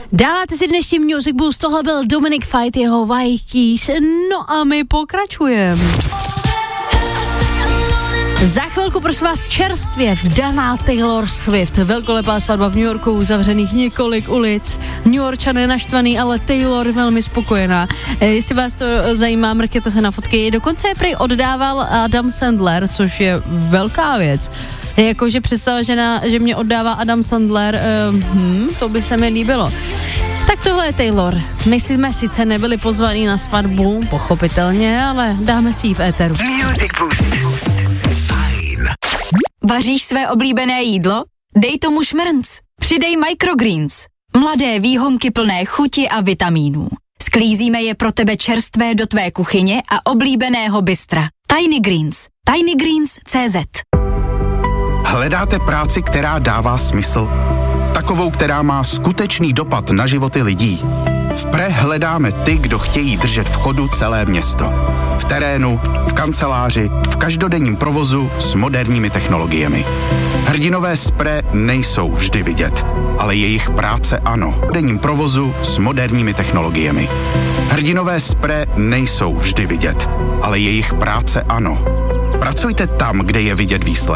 Dáváte si dnešní Music Boost, tohle byl Dominic Fite, jeho Vikings, no a my pokračujeme. Za chvilku prosím vás čerstvě vdaná Taylor Swift. Velkolepá svatba v New Yorku, zavřených několik ulic. New Yorkčané naštvaný, ale Taylor velmi spokojená. Jestli vás to zajímá, mrkněte se na fotky. Dokonce je prý oddával Adam Sandler, což je velká věc. Jakože představa, že mě oddává Adam Sandler, to by se mi líbilo. Tak tohle je Taylor. My jsme sice nebyli pozvaní na svatbu, pochopitelně, ale dáme si ji v éteru. Music Boost. Fajn. Vaříš své oblíbené jídlo? Dej tomu šmrnc. Přidej microgreens. Mladé výhonky plné chuti a vitamínů. Sklízíme je pro tebe čerstvé do tvé kuchyně a oblíbeného bystra. Tiny Greens. tinygreens.cz. Hledáte práci, která dává smysl? Takovou, která má skutečný dopad na životy lidí. V Pre hledáme ty, kdo chtějí držet v chodu celé město. V terénu, v kanceláři, v každodenním provozu s moderními technologiemi. Hrdinové z Pre nejsou vždy vidět, ale jejich práce ano. V každodenním provozu s moderními technologiemi. Hrdinové z Pre nejsou vždy vidět, ale jejich práce ano. Pracujte tam, kde je vidět výsledek.